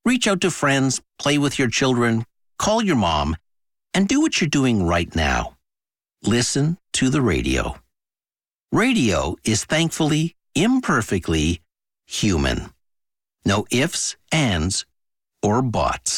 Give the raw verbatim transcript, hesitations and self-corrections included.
Reach out to friends, play with your children, call your mom, and do what you're doing right now. Listen to the radio. Radio is thankfully, imperfectly human. No ifs, ands, or buts.